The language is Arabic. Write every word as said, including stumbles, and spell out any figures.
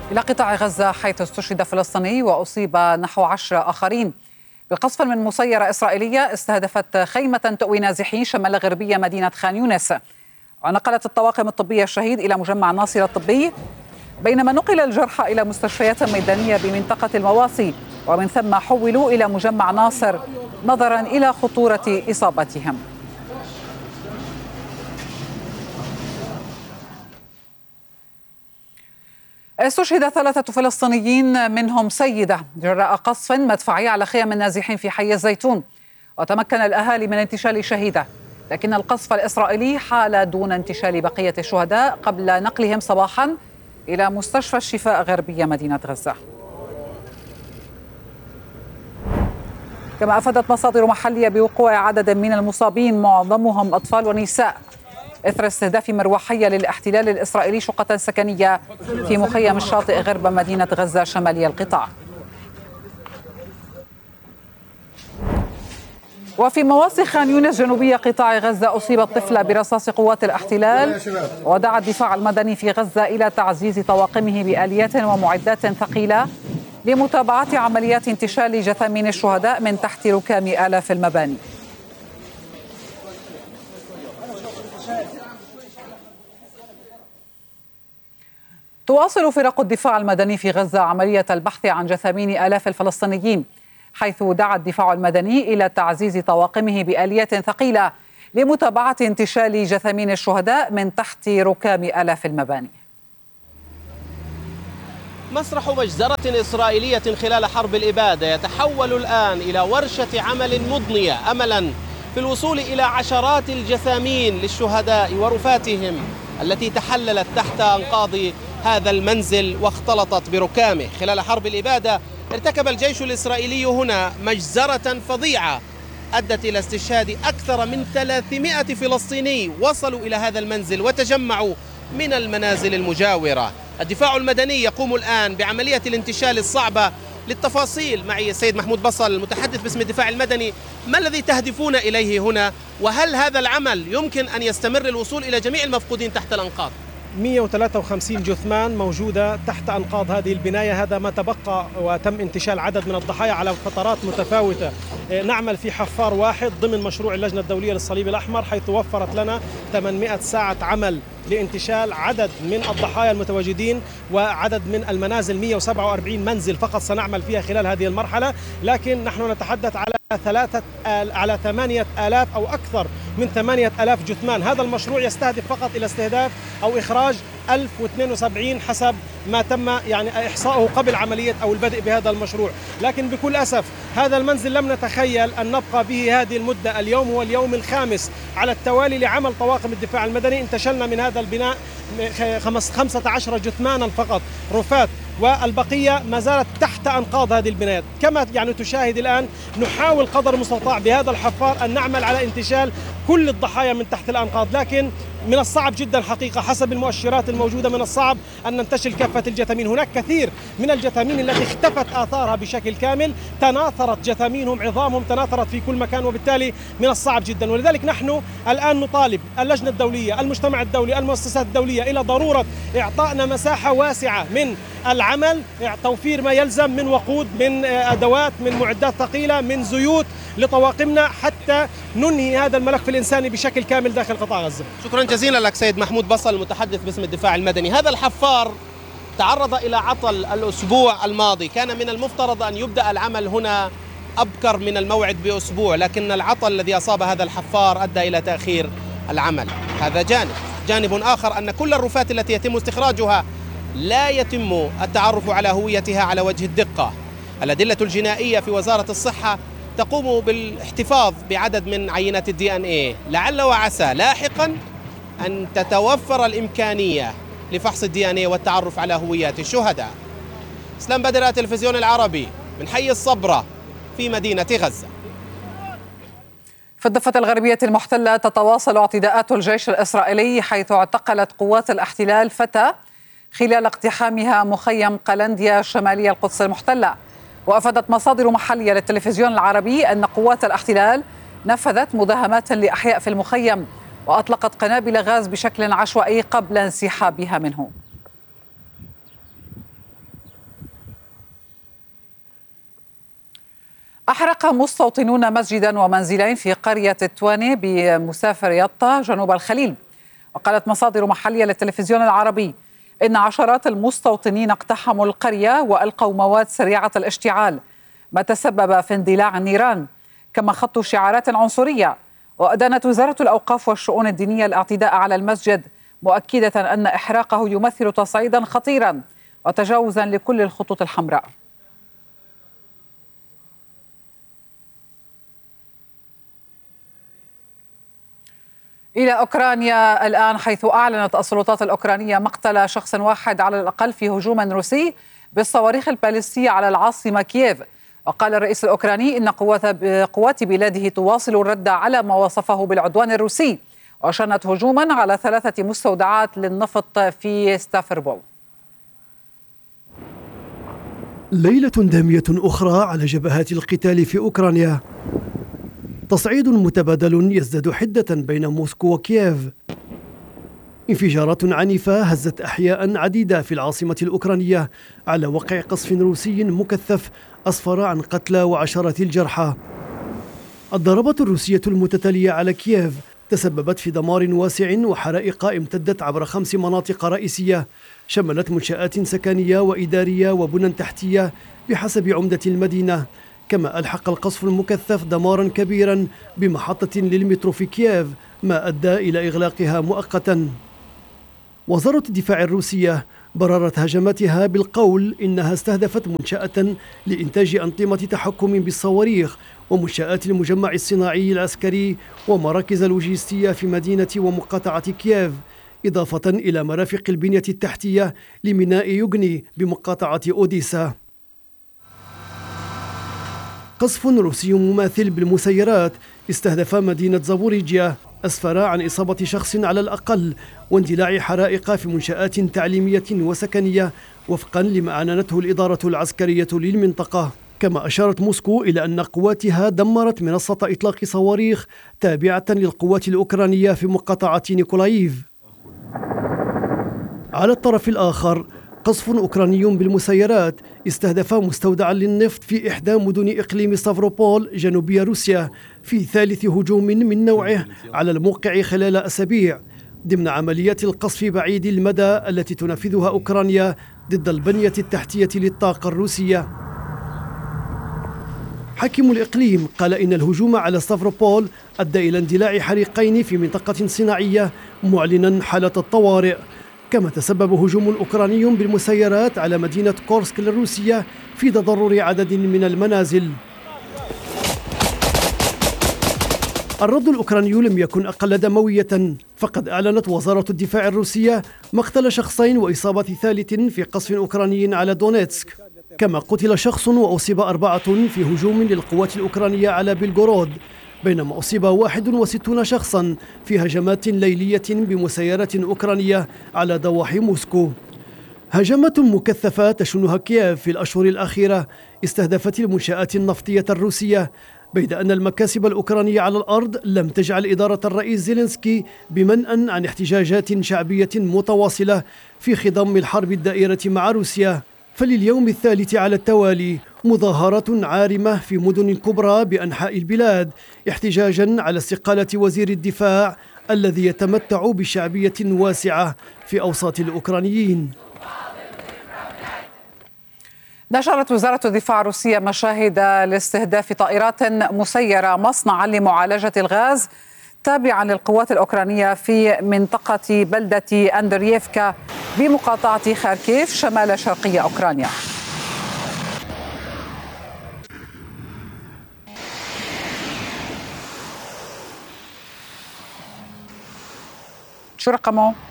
إلى قطاع غزة حيث استشهد فلسطيني وأصيب نحو عشرة آخرين بقصف من مسيرة إسرائيلية استهدفت خيمة تؤوي نازحين شمال غربية مدينة خان يونس. ونقلت الطواقم الطبية الشهيد إلى مجمع ناصر الطبي، بينما نقل الجرحى إلى مستشفيات ميدانية بمنطقة المواصي، ومن ثم حولوا إلى مجمع ناصر نظرا إلى خطورة إصابتهم. استشهد ثلاثة فلسطينيين منهم سيدة جراء قصف مدفعي على خيام النازحين في حي الزيتون، وتمكن الأهالي من انتشال شهيدة، لكن القصف الإسرائيلي حال دون انتشال بقية الشهداء قبل نقلهم صباحا إلى مستشفى الشفاء غربية مدينة غزة. كما أفادت مصادر محلية بوقوع عدد من المصابين معظمهم أطفال ونساء إثر استهداف مروحية للاحتلال الإسرائيلي شقة سكنية في مخيم الشاطئ غرب مدينة غزة شمالي القطاع. وفي مواصي خان يونس جنوبية قطاع غزة أصيبت طفلة برصاص قوات الاحتلال، ودعا الدفاع المدني في غزة إلى تعزيز طواقمه بآليات ومعدات ثقيلة لمتابعة عمليات انتشال جثامين الشهداء من تحت ركام آلاف المباني. تواصل فرق الدفاع المدني في غزة عملية البحث عن جثامين آلاف الفلسطينيين، حيث دعا الدفاع المدني إلى تعزيز طواقمه بآليات ثقيلة لمتابعة انتشال جثامين الشهداء من تحت ركام آلاف المباني. مسرح مجزرة إسرائيلية خلال حرب الإبادة يتحول الآن إلى ورشة عمل مضنية أملا في الوصول إلى عشرات الجثامين للشهداء ورفاتهم التي تحللت تحت أنقاض هذا المنزل واختلطت بركامه. خلال حرب الإبادة ارتكب الجيش الإسرائيلي هنا مجزرة فظيعة أدت إلى استشهاد أكثر من ثلاثمائة فلسطيني وصلوا إلى هذا المنزل وتجمعوا من المنازل المجاورة. الدفاع المدني يقوم الآن بعملية الانتشال الصعبة. للتفاصيل معي السيد محمود بصل المتحدث باسم الدفاع المدني. ما الذي تهدفون إليه هنا، وهل هذا العمل يمكن أن يستمر الوصول إلى جميع المفقودين تحت الأنقاض؟ مئة وثلاثة وخمسين جثمان موجودة تحت أنقاض هذه البناية، هذا ما تبقى، وتم انتشال عدد من الضحايا على فترات متفاوتة. نعمل في حفار واحد ضمن مشروع اللجنة الدولية للصليب الأحمر، حيث وفرت لنا ثمانمائة ساعة عمل لانتشال عدد من الضحايا المتواجدين وعدد من المنازل. مئة وسبعة وأربعين منزل فقط سنعمل فيها خلال هذه المرحلة، لكن نحن نتحدث على ثلاثة آل على ثمانية آلاف أو أكثر من ثمانية آلاف جثمان. هذا المشروع يستهدف فقط إلى استهداف أو إخراج ألف واثنين وسبعين حسب ما تم يعني إحصاؤه قبل عملية أو البدء بهذا المشروع. لكن بكل أسف هذا المنزل لم نتخيل أن نبقى به هذه المدة. اليوم هو اليوم الخامس على التوالي لعمل طواقم الدفاع المدني. انتشلنا من هذا البناء خمسة عشر جثمانا فقط رفات، والبقية ما زالت تحت أنقاض هذه البنايات. كما يعني تشاهد الآن نحاول قدر المستطاع بهذا الحفار أن نعمل على انتشال كل الضحايا من تحت الأنقاض، لكن من الصعب جدا حقيقة حسب المؤشرات الموجودة من الصعب أن ننتشل كافة الجثامين. هناك كثير من الجثامين التي اختفت آثارها بشكل كامل، تناثرت جثامينهم، عظامهم تناثرت في كل مكان، وبالتالي من الصعب جدا. ولذلك نحن الآن نطالب اللجنة الدولية، المجتمع الدولي، المؤسسات الدولية إلى ضرورة إعطائنا مساحة واسعة من العمل، توفير ما يلزم من وقود، من أدوات، من معدات ثقيلة، من زيوت لطواقمنا حتى ننهي هذا الملف الإنساني بشكل كامل داخل قطاع غزة. شكرا جزيلا لك سيد محمود بصل المتحدث باسم الدفاع المدني. هذا الحفار تعرض إلى عطل الأسبوع الماضي، كان من المفترض أن يبدأ العمل هنا أبكر من الموعد بأسبوع، لكن العطل الذي أصاب هذا الحفار أدى إلى تأخير العمل. هذا جانب. جانب آخر أن كل الرفات التي يتم استخراجها لا يتم التعرف على هويتها على وجه الدقة. الأدلة الجنائية في وزارة الصحة تقوم بالاحتفاظ بعدد من عينات الدي ان ايه، لعل وعسى لاحقا أن تتوفر الإمكانية لفحص الدي ان ايه والتعرف على هويات الشهداء. اسلام بدر، التلفزيون العربي من حي الصبرة في مدينة غزة. في الضفة الغربية المحتلة تتواصل اعتداءات الجيش الإسرائيلي، حيث اعتقلت قوات الاحتلال فتى خلال اقتحامها مخيم قلنديا شمالي القدس المحتلة. وأفادت مصادر محلية للتلفزيون العربي أن قوات الاحتلال نفذت مداهمات لأحياء في المخيم وأطلقت قنابل غاز بشكل عشوائي قبل انسحابها منه. أحرق مستوطنون مسجدا ومنزلين في قرية التواني بمسافر يطا جنوب الخليل. وقالت مصادر محلية للتلفزيون العربي إن عشرات المستوطنين اقتحموا القرية وألقوا مواد سريعة الاشتعال، ما تسبب في اندلاع النيران، كما خطوا شعارات عنصرية. وأدانت وزارة الأوقاف والشؤون الدينية الاعتداء على المسجد، مؤكدة أن إحراقه يمثل تصعيدا خطيرا وتجاوزا لكل الخطوط الحمراء. إلى أوكرانيا الآن، حيث أعلنت السلطات الأوكرانية مقتل شخص واحد على الأقل في هجوم روسي بالصواريخ البالستية على العاصمة كييف. وقال الرئيس الأوكراني إن قوات بلاده تواصل الرد على ما وصفه بالعدوان الروسي، وشنت هجوما على ثلاثة مستودعات للنفط في ستافربول. ليلة دامية أخرى على جبهات القتال في أوكرانيا، تصعيد متبادل يزداد حدة بين موسكو وكييف. انفجارات عنيفة هزت أحياء عديدة في العاصمة الأوكرانية على وقع قصف روسي مكثف أسفر عن قتلى وعشرات الجرحى. الضربات الروسية المتتالية على كييف تسببت في دمار واسع وحرائق امتدت عبر خمس مناطق رئيسية شملت منشآت سكنية وإدارية وبنى تحتية بحسب عمدة المدينة. كما ألحق القصف المكثف دمارا كبيرا بمحطة للمترو في كييف، ما أدى إلى إغلاقها مؤقتا. وزارة الدفاع الروسية بررت هجماتها بالقول إنها استهدفت منشأة لإنتاج أنظمة تحكم بالصواريخ ومنشآت المجمع الصناعي العسكري ومراكز لوجستية في مدينة ومقاطعة كييف، إضافة إلى مرافق البنية التحتية لميناء يوغني بمقاطعة أوديسا. قصف روسي مماثل بالمسيرات استهدف مدينة زابوريجيا أسفر عن إصابة شخص على الأقل واندلاع حرائق في منشآت تعليمية وسكنية وفقا لما أعلنته الإدارة العسكرية للمنطقة. كما أشارت موسكو إلى أن قواتها دمرت منصة إطلاق صواريخ تابعة للقوات الأوكرانية في مقاطعة نيكولايف. على الطرف الآخر، قصف أوكراني بالمسيرات استهدف مستودعا للنفط في إحدى مدن إقليم ستافروبول جنوبي روسيا في ثالث هجوم من نوعه على الموقع خلال أسابيع، ضمن عمليات القصف بعيد المدى التي تنفذها أوكرانيا ضد البنية التحتية للطاقة الروسية. حاكم الإقليم قال إن الهجوم على ستافروبول أدى إلى اندلاع حريقين في منطقة صناعية، معلنا حالة الطوارئ. كما تسبب هجوم أوكراني بالمسيرات على مدينة كورسك الروسية في تضرر عدد من المنازل. الرد الأوكراني لم يكن أقل دموية، فقد أعلنت وزارة الدفاع الروسية مقتل شخصين وإصابة ثالث في قصف أوكراني على دونيتسك. كما قتل شخص وأصيب أربعة في هجوم للقوات الأوكرانية على بلغورود، بينما أصيب واحد وستون شخصا في هجمات ليلية بمسيرات أوكرانية على ضواحي موسكو. هجمات مكثفة تشنها كييف في الأشهر الأخيرة استهدفت المنشآت النفطية الروسية، بيد أن المكاسب الأوكرانية على الأرض لم تجعل إدارة الرئيس زيلينسكي بمنأى عن احتجاجات شعبية متواصلة في خضم الحرب الدائرة مع روسيا. فلليوم الثالث على التوالي مظاهرات عارمة في مدن كبرى بأنحاء البلاد احتجاجا على استقالة وزير الدفاع الذي يتمتع بشعبية واسعة في أوساط الأوكرانيين. نشرت وزارة الدفاع الروسية مشاهد لاستهداف طائرات مسيرة مصنعا لمعالجة الغاز تابعا للقوات الأوكرانية في منطقة بلدة أندرييفكا بمقاطعة خاركيف شمال شرقي أوكرانيا. شو رقمه؟